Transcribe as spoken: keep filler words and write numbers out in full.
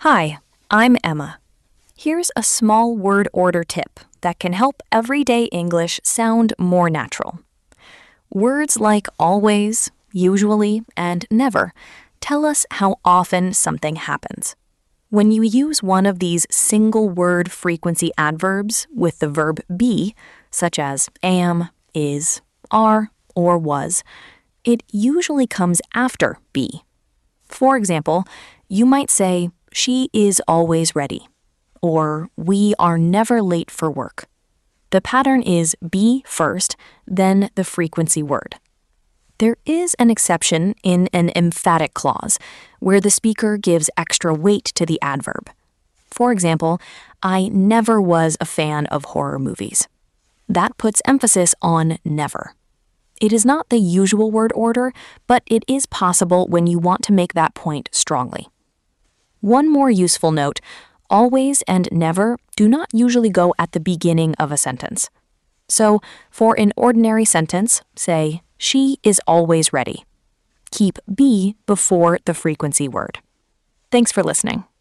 Hi, I'm Emma. Here's a small word order tip that can help everyday English sound more natural. Words like always, usually, and never tell us how often something happens. When you use one of these single-word frequency adverbs with the verb be, such as am, is, are, or was, it usually comes after be. For example, you might say, she is always ready, or we are never late for work. The pattern is be first, then the frequency word. There is an exception in an emphatic clause, where the speaker gives extra weight to the adverb. For example, I never was a fan of horror movies. That puts emphasis on never. It is not the usual word order, but it is possible when you want to make that point strongly. One more useful note, always and never do not usually go at the beginning of a sentence. So, for an ordinary sentence, say, she is always ready. Keep be before the frequency word. Thanks for listening.